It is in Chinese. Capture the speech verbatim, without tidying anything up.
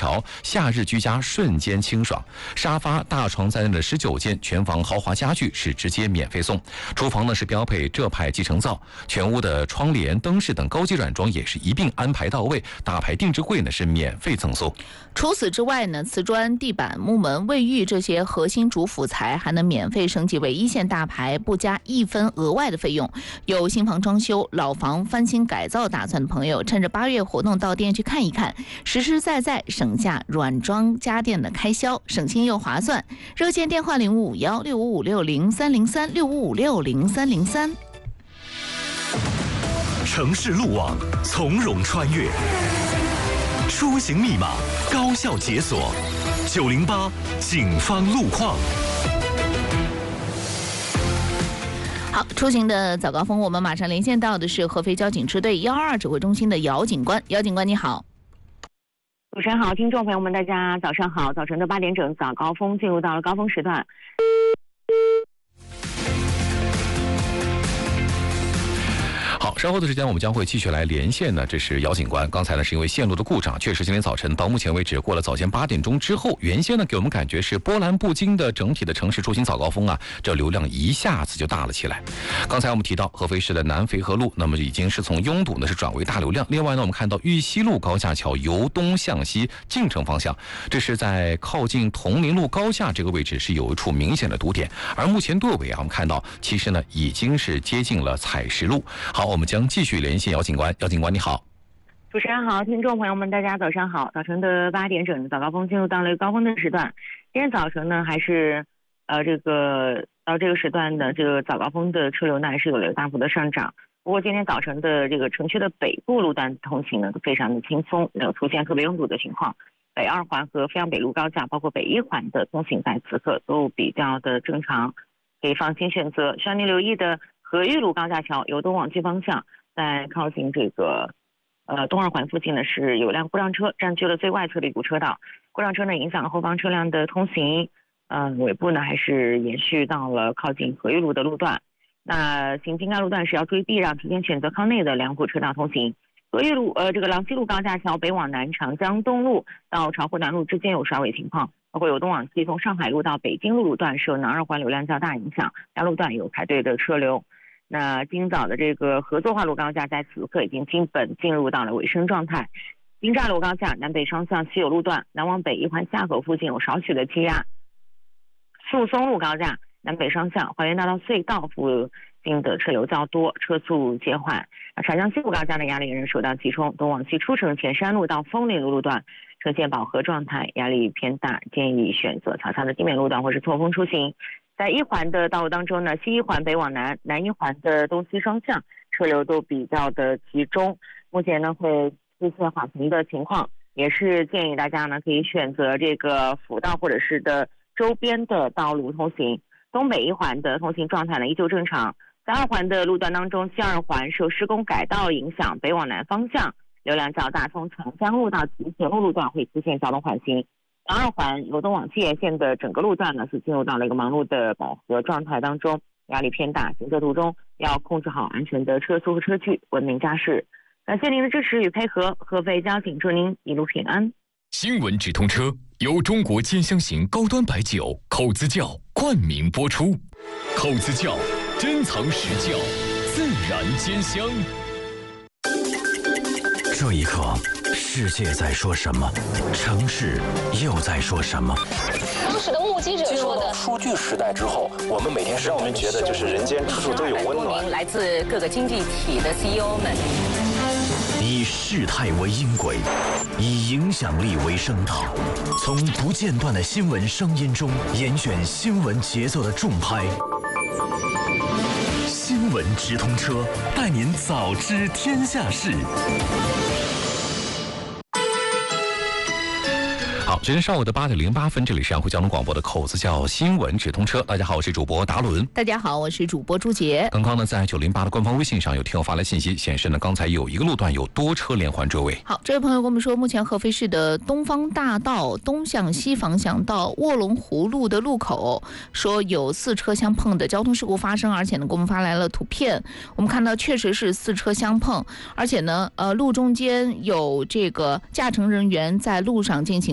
桥，夏日居家瞬间清爽。沙发、大床在内的十九件全房豪华家具是直接免费送。厨房呢是标配浙派集成灶，全屋的窗帘、灯饰等高级软装也是一并安排到位。大牌定制柜呢是免费赠送。 除此之外呢，瓷砖、地板、木门、卫浴这些核心主辅材还能免费升级为一线大牌，不加一分额外的费用。有新房装修、老房翻新改造打算的朋友，趁着八月活动到店去看一看，实实在在省下软装家电的开销，省心又划算。热线电话零五五幺六五五六零三零三六五五六零三零三。 城市路网从容穿越，出行密码高效解锁，九零八警方路况。 好，出行的早高峰，我们马上连线到的是合肥交警支队幺二二指挥中心的姚警官。姚警官你好。 主持人好，听众朋友们大家早上好。早晨的八点整，早高峰进入到了高峰时段。 好，稍后的时间我们将会继续来连线呢。这是姚警官，刚才呢是因为线路的故障，确实今天早晨到目前为止过了早间八点钟之后，原先呢给我们感觉是波澜不惊的整体的城市出行早高峰啊，这流量一下子就大了起来。刚才我们提到合肥市的南淝河路，那么已经是从拥堵呢是转为大流量。另外呢，我们看到玉溪路高架桥由东向西进城方向，这是在靠近铜陵路高架这个位置是有一处明显的堵点，而目前舵尾啊，我们看到其实呢已经是接近了采石路。好，我们将继续连线姚警官。姚警官你好。 主持人好，听众朋友们大家早上好。早晨的八点整，早高峰进入到了高峰的时段。今天早晨呢还是呃这个到这个时段的这个早高峰的车流呢还是有了大幅的上涨。不过今天早晨的这个城区的北部路段通行呢都非常的轻松，没有出现特别拥堵的情况。北二环和阜阳北路高架包括北一环的通行在此刻都比较的正常，可以放心选择。需要您留意的和玉路高架桥由东往西方向，在靠近这个呃东二环附近呢是有辆故障车占据了最外侧的一股车道，故障车呢影响了后方车辆的通行，呃尾部呢还是延续到了靠近和玉路的路段。那行经该路段时要注意避让，提前选择靠内的两股车道通行。和玉路呃这个郎西路高架桥北往南长江东路到巢湖南路之间有稍微情况，包括有东往西从上海路到北京路路段受南二环流量较大影响，该路段有排队的车流。那今早的这个合作化路高架在此刻已经基本进入到了尾声状态。金栅路高架南北双向西有路段，南往北一环下口附近有少许的积压。树松路高架南北双向怀源大道隧道附近的车流较多，车速减缓。长江西路高架的压力仍受到集中，东往西出城前山路到枫林路路段呈现饱和状态，压力偏大，建议选择桥下的地面路段或是错峰出行。在一环的道路当中呢，西一环北往南，南一环的东西双向车流都比较的集中，目前呢会出现缓行的情况，也是建议大家呢可以选择这个辅道或者是的周边的道路通行。东北一环的通行状态呢依旧正常，在二环的路段当中，西二环受施工改道影响，北往南方向流量较大，从长江路到集贤路路段会出现交通缓行。二环由东往西沿线的整个路段呢是进入到了一个忙碌的饱和状态当中，压力偏大，行车途中要控制好安全的车速和车距，文明驾驶。感谢您的支持与配合，合肥交警祝您一路平安。 新闻直通车由中国尖香型高端白酒口子窖冠名播出，口子窖珍藏实窖，自然尖香。 这一刻，世界在说什么？城市又在说什么？ 当时的目击者说的， 数据时代之后，我们每天让我们觉得就是人间处处都有温暖。 来自各个经济体的 C E O 们， 以事态为音轨，以影响力为声道，从不间断的新闻声音中严选新闻节奏的重拍。新闻直通车，带您早知天下事。 好，时间上午的八点零八分，这里是安徽交通广播的口子窖新闻直通车。大家好，我是主播达伦。 大家好，我是主播朱杰。 刚刚呢，在九零八的官方微信上有听友发来信息，显示呢，刚才有一个路段有多车连环追尾。 好，这位朋友跟我们说，目前合肥市的东方大道东向西方向到卧龙湖路的路口，说有四车相碰的交通事故发生，而且呢，给我们发来了图片。我们看到确实是四车相碰，而且呢，呃，路中间有这个驾乘人员在路上进行